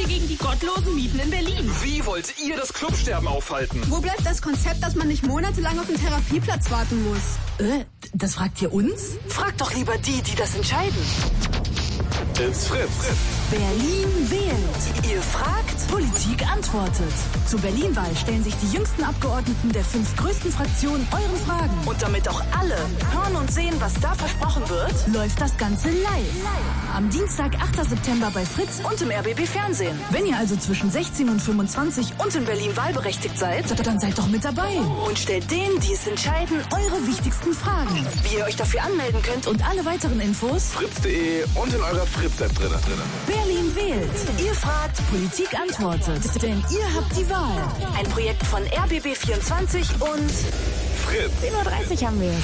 gegen die gottlosen Mieten in Berlin. Wie wollt ihr das Clubsterben aufhalten? Wo bleibt das Konzept, dass man nicht monatelang auf den Therapieplatz warten muss? Das fragt ihr uns? Fragt doch lieber die das entscheiden. It's Fritz. Berlin wählt. Ihr fragt, Politik antwortet. Zur Berlin-Wahl stellen sich die jüngsten Abgeordneten der 5 größten Fraktionen euren Fragen. und damit auch alle hören und sehen, was da versprochen wird, Läuft das Ganze live. Am Dienstag, 8. September bei Fritz. und im RBB Fernsehen. Wenn ihr also zwischen 16 und 25 Und in Berlin wahlberechtigt seid, dann seid doch mit dabei. und stellt denen, die es entscheiden, Eure wichtigsten Fragen. wie ihr euch dafür anmelden könnt. Und alle weiteren Infos. Fritz.de und in eurer Fritz-App drin. Berlin wählt. Ihr fragt, Politik antwortet. Denn ihr habt die Wahl. ein Projekt von RBB24 und Fritz. 10:30 Uhr haben wir es.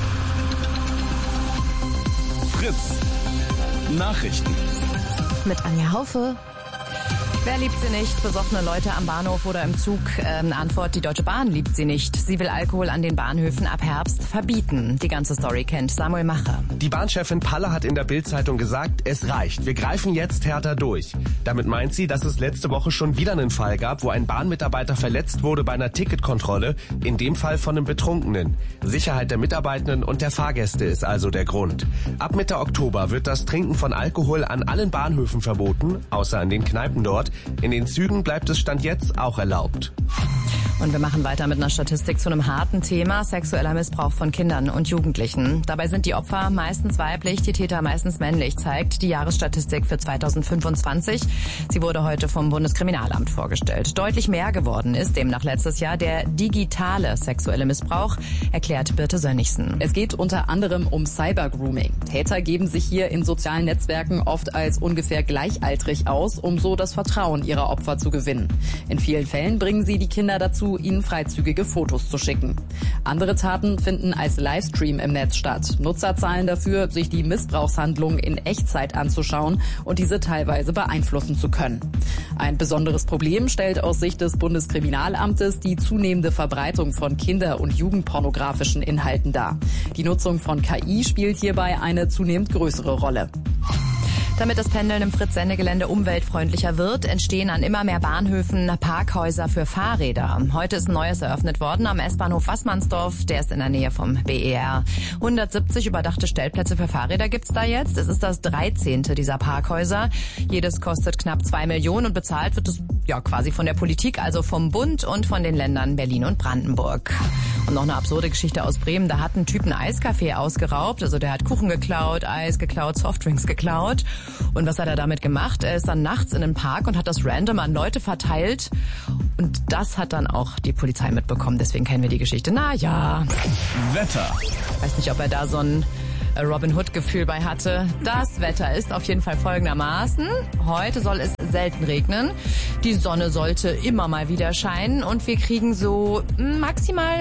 Fritz. Nachrichten. Mit Anja Haufe. Wer liebt sie nicht? Besoffene Leute am Bahnhof oder im Zug? Antwort, die Deutsche Bahn liebt sie nicht. Sie will Alkohol an den Bahnhöfen ab Herbst verbieten. Die ganze Story kennt Samuel Macher. Die Bahnchefin Palle hat in der Bild-Zeitung gesagt, es reicht. Wir greifen jetzt härter durch. Damit meint sie, dass es letzte Woche schon wieder einen Fall gab, wo ein Bahnmitarbeiter verletzt wurde bei einer Ticketkontrolle, in dem Fall von einem Betrunkenen. Sicherheit der Mitarbeitenden und der Fahrgäste ist also der Grund. Ab Mitte Oktober wird das Trinken von Alkohol an allen Bahnhöfen verboten, außer an den Kneipen dort. In den Zügen bleibt es Stand jetzt auch erlaubt. Und wir machen weiter mit einer Statistik zu einem harten Thema, sexueller Missbrauch von Kindern und Jugendlichen. Dabei sind die Opfer meistens weiblich, die Täter meistens männlich, zeigt die Jahresstatistik für 2025. Sie wurde heute vom Bundeskriminalamt vorgestellt. Deutlich mehr geworden ist demnach letztes Jahr der digitale sexuelle Missbrauch, erklärt Birte Sönnigsen. Es geht unter anderem um Cybergrooming. Täter geben sich hier in sozialen Netzwerken oft als ungefähr gleichaltrig aus, um so das Vertrauen ihrer Opfer zu gewinnen. In vielen Fällen bringen sie die Kinder dazu, ihnen freizügige Fotos zu schicken. Andere Taten finden als Livestream im Netz statt. Nutzer zahlen dafür, sich die Missbrauchshandlungen in Echtzeit anzuschauen und diese teilweise beeinflussen zu können. Ein besonderes Problem stellt aus Sicht des Bundeskriminalamtes die zunehmende Verbreitung von kinder- und jugendpornografischen Inhalten dar. Die Nutzung von KI spielt hierbei eine zunehmend größere Rolle. Damit das Pendeln im Fritz-Sendegelände umweltfreundlicher wird, entstehen an immer mehr Bahnhöfen Parkhäuser für Fahrräder. Heute ist ein neues eröffnet worden am S-Bahnhof Wassmannsdorf. Der ist in der Nähe vom BER. 170 überdachte Stellplätze für Fahrräder gibt's da jetzt. Es ist das 13. dieser Parkhäuser. Jedes kostet knapp 2 Millionen und bezahlt wird es ja quasi von der Politik, also vom Bund und von den Ländern Berlin und Brandenburg. Und noch eine absurde Geschichte aus Bremen. Da hat ein Typ ein Eiscafé ausgeraubt. Also der hat Kuchen geklaut, Eis geklaut, Softdrinks geklaut. Und was hat er damit gemacht? Er ist dann nachts in den Park und hat das random an Leute verteilt. Und das hat dann auch die Polizei mitbekommen. Deswegen kennen wir die Geschichte. Na ja. Wetter. Weiß nicht, ob er da so ein Robin Hood-Gefühl bei hatte. Das Wetter ist auf jeden Fall folgendermaßen. Heute soll es selten regnen. Die Sonne sollte immer mal wieder scheinen. Und wir kriegen so maximal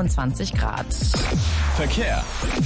24 Grad. Verkehr.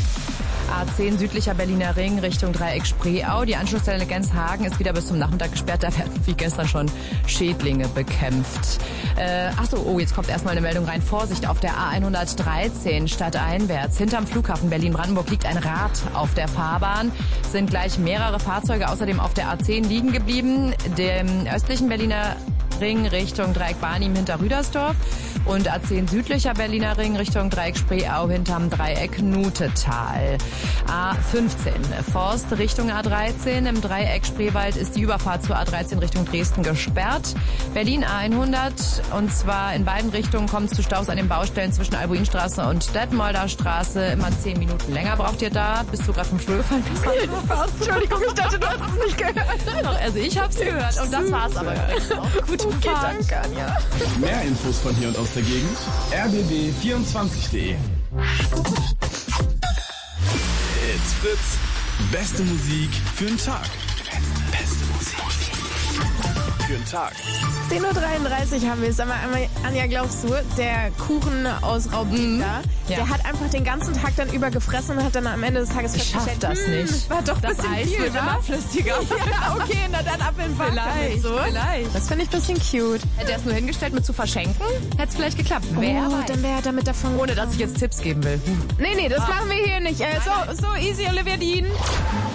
A10 südlicher Berliner Ring Richtung Dreieck Spreeau. Die Anschlussstelle Genshagen ist wieder bis zum Nachmittag gesperrt. Da werden wie gestern schon Schädlinge bekämpft. Jetzt kommt erstmal eine Meldung rein. Vorsicht, auf der A113 stadteinwärts. Hinterm Flughafen Berlin-Brandenburg liegt ein Rad auf der Fahrbahn. Sind gleich mehrere Fahrzeuge außerdem auf der A10 liegen geblieben. Dem östlichen Berliner Ring Richtung Dreieck Barnim hinter Rüdersdorf und A10 südlicher Berliner Ring Richtung Dreieck Spreeau hinterm Dreieck Nutetal. A15 Forst Richtung A13 im Dreieck Spreewald ist die Überfahrt zur A13 Richtung Dresden gesperrt. Berlin A100 und zwar in beiden Richtungen kommt es zu Staus an den Baustellen zwischen Albuinstraße und Detmolder Straße. Immer 10 Minuten länger braucht ihr da. Bist du gerade vom Stuhl gefallen? Entschuldigung, ich dachte, du hast es nicht gehört. Also ich hab's gehört und das war's aber. Gute Fahrt. Danke, Anja. Mehr Infos von hier und aus der Gegend. rbb24.de. It's Fritz. Beste Musik für den Tag. Beste Musik für den Tag. 10:33 Uhr haben wir es. Aber einmal, Anja, glaubst du, der Kuchen aus Raubnicker, der hat einfach den ganzen Tag dann über gefressen und hat dann am Ende des Tages festgestellt, das nicht. war doch ein Das bisschen Eis viel, wird immer flüssiger. Ja, okay, na dann ab in den Bach damit, so. Vielleicht. Das finde ich ein bisschen cute. Hätte er es nur hingestellt mit zu verschenken, hätte es vielleicht geklappt. Wer weiß. Dann wäre er damit davon. Ohne dass ich jetzt Tipps geben will. Nee, das machen wir hier nicht. So easy, Olivia Dean.